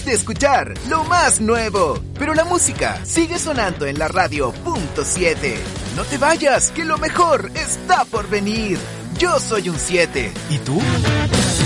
de escuchar lo más nuevo. Pero la música sigue sonando en la radio .7. No te vayas, que lo mejor está por venir. Yo soy un 7. ¿Y tú?